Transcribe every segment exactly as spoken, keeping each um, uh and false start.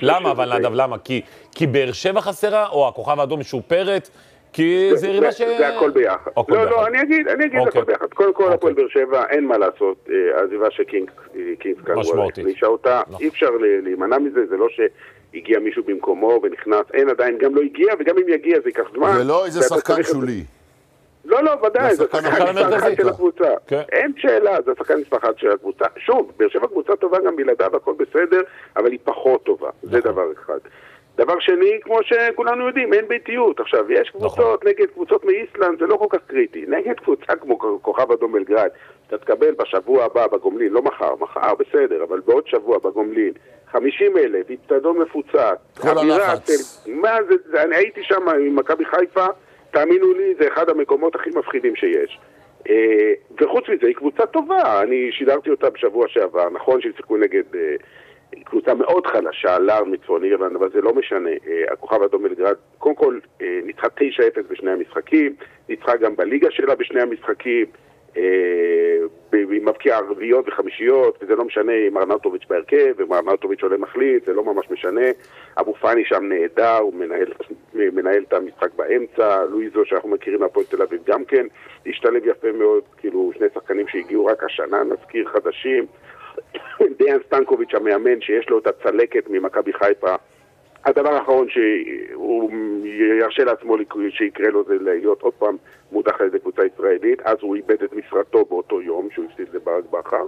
למה אבל נדב, למה? כי באר שבע חסרה, או הכוכב האדום משופרת? כי זה יריבה ש... זה הכל ביחד. לא, לא, אני אגיד, אני אגיד הכל ביחד. קודם כל, הפועל באר שבע, אין מה לעשות. העזיבה שקינגס קנגו הכניסה אותה, אי אפשר להימנע מזה, זה לא שהגיע מישהו במקומו ונכנס, אין עדיין, גם לא הגיע, וגם אם יגיע זה ייקח זמן. זה לא איזה שחקן שולי. לא, לא, ודאי, זה שחקן מספר של הקבוצה. אין שאלה, זה שחקן מספר של הקבוצה. שוב, באר שבע קבוצה טובה גם בלעדיו, הכל בסדר, אבל היא פחות טובה. זה דבר אחד. דבר שני, כמו שכולנו יודעים, אין ביתיות. עכשיו, יש קבוצות נגד קבוצות מאיסלנד, זה לא כל כך קריטי. נגד קבוצה כמו כוכב אדום בלגרד, אתה תקבל בשבוע הבא בגומלין, לא מחר, מחר בסדר, אבל בעוד שבוע בגומלין, חמישים אלף, אצטדיון מפוצץ, כל הלחץ. מה זה, אני הייתי שם עם מכבי חיפה, תאמינו לי, זה אחד המקומות הכי מפחידים שיש. וחוץ מזה, היא קבוצה טובה, אני שידרתי אותה בשבוע שעבר, נכון שהצליחו נגד... קבוצה מאוד חלשה, לאר מצפון אירלנד, אבל זה לא משנה. הכוכב האדום בלגרד, קודם כל, ניצחה תשע אפס בשני המשחקים, ניצחה גם בליגה שלה בשני המשחקים, היא מבקיעה ערביות וחמישיות, וזה לא משנה אם ארנאוטוביץ' בהרכב, אם ארנאוטוביץ' עולה מחליט, זה לא ממש משנה. אבו פאני שם נהדר, הוא מנהל, מנהל את המשחק באמצע, לואיזו שאנחנו מכירים מהפועל תל אביב גם כן, השתלב יפה מאוד, כאילו שני שחקנים שהגיעו רק השנה, נזכיר חדשים, דיאן סטנקוביץ' המאמן שיש לו את הצלקת ממכבי חיפה. הדבר האחרון שהוא ירשה לעצמו שיקרה לו זה להיות עוד פעם מודח על ידי קבוצה ישראלית, אז הוא איבד את משרתו באותו יום שהוא הפסיד לברק בכר.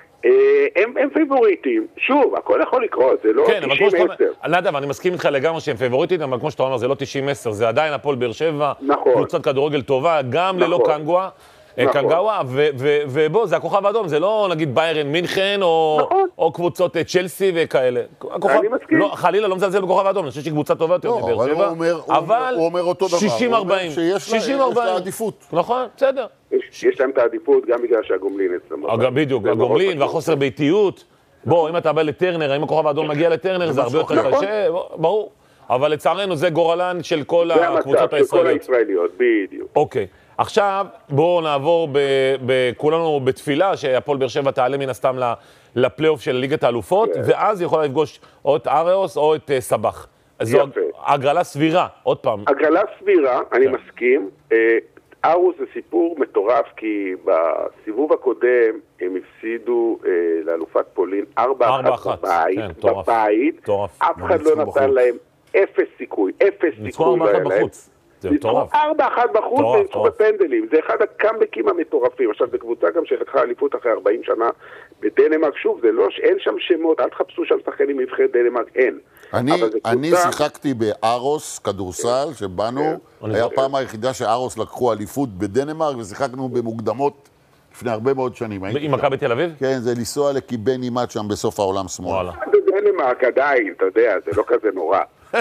הם, הם פייבוריטים, שוב, הכל יכול לקרות, זה לא תשעים עשר. נדב, אני מסכים איתך לגמרי שהם פייבוריטים, אבל כמו שאתה אומר, זה לא תשעים עשר, זה עדיין הפועל באר שבע, קבוצת כדורגל טובה, גם ללא קנגואה. קנגאווה, ובוא, זה הכוכב האדום, זה לא נגיד ביירן מינכן, או קבוצות צ'לסי וכאלה. אני מסכים. חלילה לא מזלזל בכוכב האדום, אני חושב שהיא קבוצה טובה יותר מבאר שבע, אבל הוא אומר אותו דבר, שישים ארבעים. שיש לה עדיפות. נכון, בסדר. יש להם את העדיפות גם בגלל שהגומלין אצלם. בדיוק, הגומלין והחוסר ביתיות. בוא, אם אתה בא לטרנר, אם הכוכב האדום מגיע לטרנר, זה הרבה יותר קשה, ברור. אבל לצערנו זה גורלן של כל הקבוצות הישראליות. זה המצב, של כל הישראליות, בדיוק. אוקיי. עכשיו, בואו נעבור בכולנו בתפילה, שהפועל באר שבע תעלה מן הסתם לפלייאוף של ליגת האלופות, ואז יכולה לפגוש או את אריוס או את סבח. זו הגרלה סבירה, עוד פעם. הגרלה סבירה, אני מסכים. אריוס זה סיפור מטורף, כי בסיבוב הקודם הם הפסידו לאלופת פולין ארבע אחת בבית, בבית. אף אחד לא נתן להם אפס סיכוי, אפס סיכוי לא היה להם. ניצחו ארבע אחת בחוץ וניצחו בפנדלים. זה אחד הקאמבקים המטורפים. עכשיו, זו קבוצה גם שלקחה אליפות אחרי ארבעים שנה בדנמרק. שוב, זה לא, אין שם שמות, אל תחפשו שם שחקנים מבחרת דנמרק, אין. אני שיחקתי בארוס, כדורסל, שבאנו, היה פעם היחידה שארוס לקחו אליפות בדנמרק, ושיחקנו במוקדמות לפני הרבה מאוד שנים. עם מכבי בתל אביב? כן, זה לנסוע לקיבני מאט שם בסוף העולם שמאל. בדנמרק עדיין, אתה יודע, זה לא כזה נורא.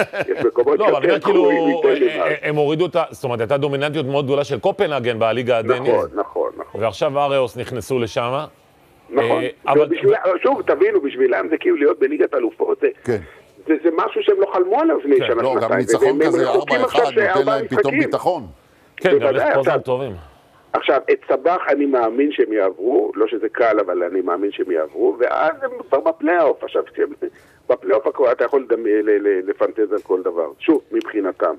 לא, אבל אני כאילו, הם הורידו את, זאת אומרת, הייתה דומיננטיות מאוד גדולה של קופנהגן בליגה הדנית. נכון, נכון, נכון. ועכשיו אריוס נכנסו לשם. נכון. שוב, תבינו, בשבילם זה כאילו להיות בליגת אלופות. זה משהו שהם לא חלמו עליו לפני שנה. לא, גם ניצחון כזה ארבע אחד נותן להם פתאום ביטחון. כן, גם יש פוזן טובים. עכשיו, את סבח אני מאמין שהם יעברו, לא שזה קל, אבל אני מאמין שהם יעברו, ואז הם כבר בפלייאוף. עכשיו, בפלייאוף אתה יכול לפנטז על כל דבר. שוב, מבחינתם.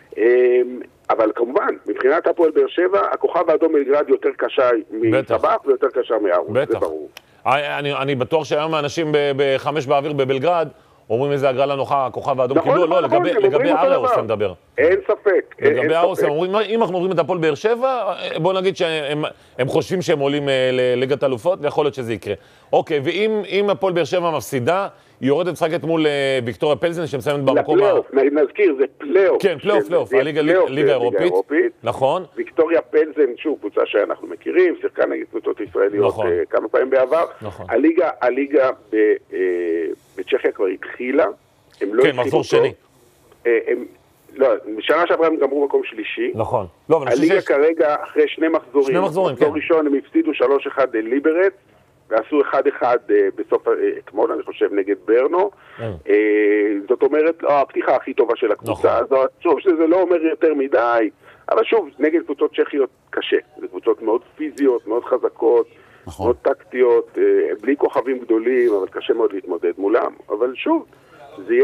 אבל כמובן, מבחינת הפועל באר שבע, הכוכב האדום בלגרד יותר קשה מסבח ויותר קשה מארוס, זה ברור. אני בטוח שהיום האנשים בחמש באוויר בבלגרד, אומרים איזה הגרלה נוחה, הכוכב האדום קיבלו, לא, לגבי אריוס אני מדבר. אין ספק. לגבי אריוס הם אומרים, אם אנחנו עוברים את הפועל באר שבע, בוא נגיד שהם חושבים שהם עולים לליגת אלופות, ויכול להיות שזה יקרה. אוקיי, ואם הפועל באר שבע מפסידה, היא יורדת משחקת מול ויקטוריה פלזן, שמציינת במקום... לפלייאוף, נזכיר, זה פלייאוף. כן, פלייאוף, פלייאוף, הליגה האירופית. נכון. ויקטוריה פלזן, שוב, קבוצה שאנחנו מכירים, שיחקה נגד קבוצות ישראליות כמה פעמים בעבר. הליגה בצ'כיה כבר התחילה. כן, מחזור שני. לא, בשנה שעברה הם גמרו מקום שלישי. נכון. הליגה כרגע, אחרי שני מחזורים. שני מחזורים, כן. מחזור ראשון הם הפסידו שלוש אחד לליברט. ועשו אחד אחד בסוף, אתמול אני חושב, נגד ברנו. זאת אומרת, הפתיחה הכי טובה של הקבוצה הזאת. שוב, שזה לא אומר יותר מדי, אבל שוב, נגד קבוצות צ'כיות קשה. זה קבוצות מאוד פיזיות, מאוד חזקות, מאוד טקטיות, בלי כוכבים גדולים, אבל קשה מאוד להתמודד מולם. אבל שוב, זה יהיה